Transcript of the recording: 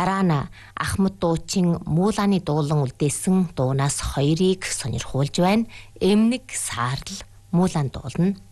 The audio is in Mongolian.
Дараа нь Ахмад дуучин Муулааны дуулан үлдээсэн дуунаас хоёрыг сонирхуулж байна. Эмнэг саарл Муулаан дуулна.